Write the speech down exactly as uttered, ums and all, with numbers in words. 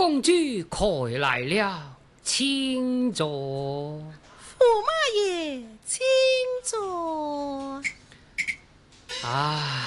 公主快来了，请坐。 驸马爷，请坐。 啊，